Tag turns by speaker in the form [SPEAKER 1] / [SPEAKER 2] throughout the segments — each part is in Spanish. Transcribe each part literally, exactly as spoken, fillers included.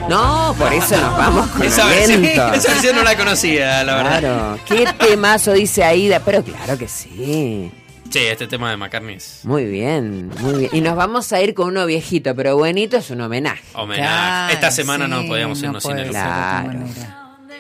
[SPEAKER 1] No, por eso nos vamos con
[SPEAKER 2] esa
[SPEAKER 1] el
[SPEAKER 2] versión,
[SPEAKER 1] lento.
[SPEAKER 2] esa versión no la conocía, la verdad.
[SPEAKER 1] Claro, qué temazo dice Aida, pero claro que sí.
[SPEAKER 2] Sí, este tema de McCartney es
[SPEAKER 1] Muy bien, muy bien. Y nos vamos a ir con uno viejito, pero buenito, es un homenaje.
[SPEAKER 2] homenaje.
[SPEAKER 3] Claro,
[SPEAKER 2] Esta semana
[SPEAKER 3] sí,
[SPEAKER 2] no podíamos
[SPEAKER 3] no
[SPEAKER 2] irnos
[SPEAKER 3] puede
[SPEAKER 2] sin el
[SPEAKER 3] ser de otra
[SPEAKER 1] Claro.
[SPEAKER 3] manera.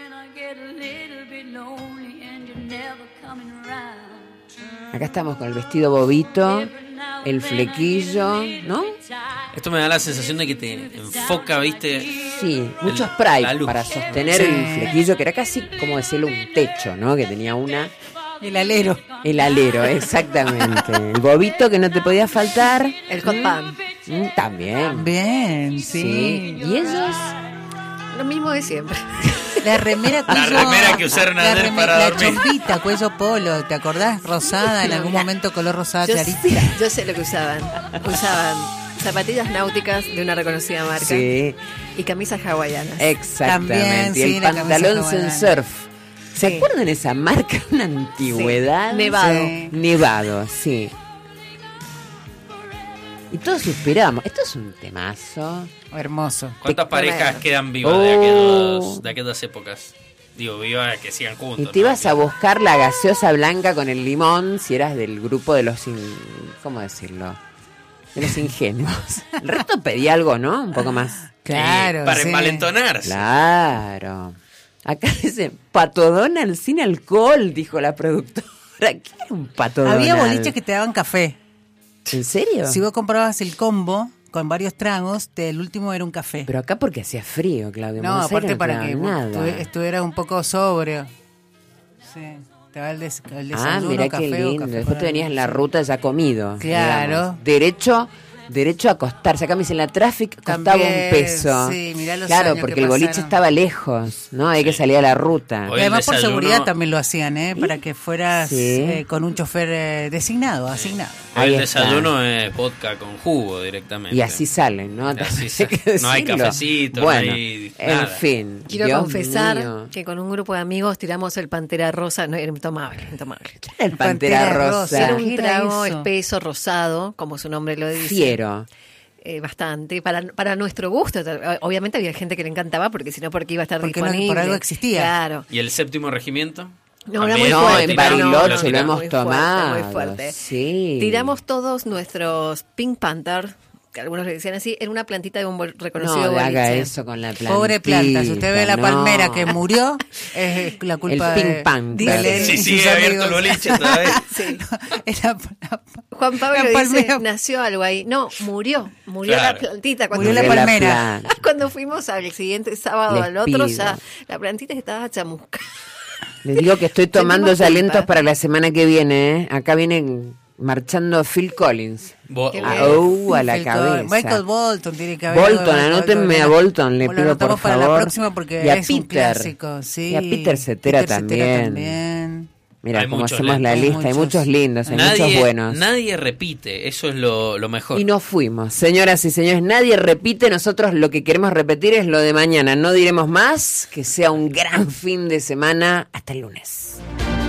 [SPEAKER 1] Acá estamos con el vestido bobito, el flequillo, ¿no?
[SPEAKER 2] Esto me da la sensación de que te enfoca, ¿viste?
[SPEAKER 1] Sí, mucho
[SPEAKER 2] El-
[SPEAKER 1] spray
[SPEAKER 2] la luz.
[SPEAKER 1] para sostener
[SPEAKER 3] Sí.
[SPEAKER 1] el flequillo, que era casi como decirlo un techo, ¿no? Que tenía una...
[SPEAKER 3] El alero.
[SPEAKER 1] El alero, exactamente. El bobito que no te podía faltar.
[SPEAKER 4] El hot pan.
[SPEAKER 1] Mm, también.
[SPEAKER 3] Bien,
[SPEAKER 1] Sí.
[SPEAKER 3] sí.
[SPEAKER 1] ¿Y ellos?
[SPEAKER 4] Lo mismo de siempre.
[SPEAKER 3] La remera
[SPEAKER 2] La
[SPEAKER 3] cuello,
[SPEAKER 2] remera que usaron
[SPEAKER 3] la,
[SPEAKER 2] ayer
[SPEAKER 3] reme-
[SPEAKER 2] para
[SPEAKER 3] la
[SPEAKER 2] dormir.
[SPEAKER 3] chombita, cuello polo, ¿te acordás? Rosada, en algún momento color rosada
[SPEAKER 4] Yo,
[SPEAKER 3] clarita.
[SPEAKER 4] yo sé lo que usaban. Usaban zapatillas náuticas de una reconocida marca
[SPEAKER 1] Sí,
[SPEAKER 4] y camisas hawaianas.
[SPEAKER 1] exactamente.
[SPEAKER 3] También,
[SPEAKER 1] y
[SPEAKER 3] sí,
[SPEAKER 1] el
[SPEAKER 3] la camisa
[SPEAKER 1] pantalón
[SPEAKER 3] hawaiana.
[SPEAKER 1] sin surf. ¿Se
[SPEAKER 4] Sí.
[SPEAKER 1] acuerdan de esa marca? Una antigüedad.
[SPEAKER 4] Sí. Nevado.
[SPEAKER 3] Sí.
[SPEAKER 1] Nevado, sí. Y todos suspiramos. Esto es un temazo.
[SPEAKER 3] Hermoso.
[SPEAKER 2] ¿Cuántas
[SPEAKER 4] Te-
[SPEAKER 2] parejas
[SPEAKER 4] comer.
[SPEAKER 2] quedan vivas
[SPEAKER 1] Oh.
[SPEAKER 2] de, aquellos, de aquellas épocas? Digo, vivas que sigan juntos.
[SPEAKER 1] Y te
[SPEAKER 2] ¿no?
[SPEAKER 1] ibas a buscar la gaseosa blanca con el limón si eras del grupo de los... in- ¿Cómo decirlo? De los ingenuos. El resto pedía algo, ¿no? Un poco más.
[SPEAKER 2] Sí,
[SPEAKER 3] Claro.
[SPEAKER 2] para
[SPEAKER 3] sí.
[SPEAKER 2] envalentonarse.
[SPEAKER 1] Claro. Acá dice, Pato Donald sin alcohol, dijo la productora. ¿Qué era un Pato Donald?
[SPEAKER 3] Había boliches que te daban café.
[SPEAKER 1] ¿En serio?
[SPEAKER 3] Si vos comprabas el combo con varios tragos, te- el último era un café.
[SPEAKER 1] Pero acá porque hacía frío, Claudio. En
[SPEAKER 3] no,
[SPEAKER 1] Buenos
[SPEAKER 3] aparte
[SPEAKER 1] Aires
[SPEAKER 3] para
[SPEAKER 1] te
[SPEAKER 3] que
[SPEAKER 1] daban
[SPEAKER 3] vos
[SPEAKER 1] nada.
[SPEAKER 3] estu- estuvieras un poco sobrio. Sí. Te va el, des- el
[SPEAKER 1] Ah,
[SPEAKER 3] desayuno,
[SPEAKER 1] mira qué
[SPEAKER 3] café o
[SPEAKER 1] lindo.
[SPEAKER 3] café
[SPEAKER 1] Después
[SPEAKER 3] para
[SPEAKER 1] te venías en la
[SPEAKER 3] sí.
[SPEAKER 1] ruta ya comido.
[SPEAKER 3] Claro.
[SPEAKER 1] digamos. Derecho, derecho a acostarse. Acá me dicen la traffic costaba
[SPEAKER 3] También,
[SPEAKER 1] un peso.
[SPEAKER 3] sí, mirá los
[SPEAKER 1] claro,
[SPEAKER 3] años
[SPEAKER 1] porque
[SPEAKER 3] que
[SPEAKER 1] el boliche
[SPEAKER 3] pasaron.
[SPEAKER 1] estaba lejos, ¿no? Hay que
[SPEAKER 2] Sí.
[SPEAKER 1] salir a la ruta.
[SPEAKER 2] Hoy
[SPEAKER 3] Y además
[SPEAKER 2] el
[SPEAKER 3] por
[SPEAKER 2] desayuno-
[SPEAKER 3] seguridad también lo hacían, ¿eh? Para que fueras
[SPEAKER 1] Sí.
[SPEAKER 3] eh, con un chofer eh, designado, asignado.
[SPEAKER 1] Ahí
[SPEAKER 2] El
[SPEAKER 1] está.
[SPEAKER 2] desayuno es vodka con jugo directamente.
[SPEAKER 1] Y así salen, ¿no?
[SPEAKER 2] Así
[SPEAKER 1] También
[SPEAKER 2] sale.
[SPEAKER 1] hay que
[SPEAKER 2] No hay
[SPEAKER 1] decirlo.
[SPEAKER 2] cafecito, no
[SPEAKER 1] bueno,
[SPEAKER 2] hay
[SPEAKER 1] en
[SPEAKER 2] nada.
[SPEAKER 1] fin.
[SPEAKER 4] Quiero
[SPEAKER 1] Dios
[SPEAKER 4] confesar
[SPEAKER 1] mío.
[SPEAKER 4] que con un grupo de amigos tiramos el Pantera Rosa. No, era intomable, intomable.
[SPEAKER 1] El Pantera,
[SPEAKER 3] Pantera
[SPEAKER 1] Rosa.
[SPEAKER 3] Rosa.
[SPEAKER 4] Era un
[SPEAKER 3] ¿Qué era
[SPEAKER 4] trago
[SPEAKER 3] eso?
[SPEAKER 4] espeso, rosado, como su nombre lo dice.
[SPEAKER 1] Fiero.
[SPEAKER 4] Eh, bastante. Para, para nuestro gusto. Obviamente había gente que le encantaba, porque si no, porque iba a estar
[SPEAKER 3] Porque no-
[SPEAKER 4] disponible.
[SPEAKER 3] por algo existía.
[SPEAKER 4] Claro.
[SPEAKER 2] ¿Y el séptimo regimiento?
[SPEAKER 4] No, era
[SPEAKER 2] También
[SPEAKER 4] muy
[SPEAKER 1] No,
[SPEAKER 4] fuerte.
[SPEAKER 1] en
[SPEAKER 2] tiramos-
[SPEAKER 4] no,
[SPEAKER 1] Bariloche
[SPEAKER 4] no,
[SPEAKER 1] lo
[SPEAKER 4] no,
[SPEAKER 1] hemos
[SPEAKER 4] muy fuerte,
[SPEAKER 1] tomado.
[SPEAKER 4] muy fuerte.
[SPEAKER 1] Sí.
[SPEAKER 4] Tiramos todos nuestros Pink Panther, que algunos le decían así, en una plantita de un bol- reconocido
[SPEAKER 1] No
[SPEAKER 4] boliche.
[SPEAKER 1] haga eso con la planta.
[SPEAKER 3] Pobre planta, si usted ve la palmera que murió, es la culpa
[SPEAKER 1] El
[SPEAKER 3] de
[SPEAKER 1] Pink Panther.
[SPEAKER 3] Belén
[SPEAKER 2] Sí,
[SPEAKER 3] y sus
[SPEAKER 2] sigue abierto el
[SPEAKER 3] amigos.
[SPEAKER 2] boliche todavía.
[SPEAKER 4] Sí.
[SPEAKER 3] Era-
[SPEAKER 4] Juan Pablo
[SPEAKER 3] La
[SPEAKER 4] dice,
[SPEAKER 3] palmera.
[SPEAKER 4] nació algo ahí. No, murió. Murió
[SPEAKER 2] Claro.
[SPEAKER 4] la plantita. Cuando,
[SPEAKER 3] Murió la
[SPEAKER 1] Murió
[SPEAKER 3] palmera.
[SPEAKER 1] planta.
[SPEAKER 4] cuando fuimos al siguiente sábado
[SPEAKER 1] Les
[SPEAKER 4] al otro,
[SPEAKER 1] pido.
[SPEAKER 4] ya la plantita estaba chamusca.
[SPEAKER 1] Les digo que estoy tomando
[SPEAKER 4] Sentimos
[SPEAKER 1] ya
[SPEAKER 4] culpa.
[SPEAKER 1] alientos para la semana que viene. ¿eh? Acá viene marchando Phil Collins.
[SPEAKER 2] Bo-
[SPEAKER 4] Qué
[SPEAKER 2] oh,
[SPEAKER 4] bien.
[SPEAKER 1] Au, a la
[SPEAKER 3] Phil
[SPEAKER 1] cabeza.
[SPEAKER 3] Collins. Michael Bolton tiene que haber.
[SPEAKER 1] Bolton,
[SPEAKER 3] algo de
[SPEAKER 1] anótenme
[SPEAKER 3] Bolton.
[SPEAKER 1] a Bolton, le
[SPEAKER 3] O lo
[SPEAKER 1] pido por
[SPEAKER 3] anotamos para
[SPEAKER 1] favor.
[SPEAKER 3] la próxima porque
[SPEAKER 1] Y a
[SPEAKER 3] es un
[SPEAKER 1] Peter.
[SPEAKER 3] clásico. Sí.
[SPEAKER 1] Y a Peter Cetera
[SPEAKER 3] Peter
[SPEAKER 1] también.
[SPEAKER 3] también.
[SPEAKER 1] Mira,
[SPEAKER 2] Hay
[SPEAKER 1] como
[SPEAKER 2] muchos
[SPEAKER 1] hacemos la
[SPEAKER 3] lentos.
[SPEAKER 1] lista, hay
[SPEAKER 3] Muchos.
[SPEAKER 1] muchos lindos, hay
[SPEAKER 2] nadie,
[SPEAKER 1] muchos buenos.
[SPEAKER 2] nadie repite, eso es lo, lo mejor.
[SPEAKER 1] Y nos fuimos. Señoras y señores, nadie repite. Nosotros lo que queremos repetir es lo de mañana. No diremos más. Que sea un gran fin de semana. Hasta el lunes.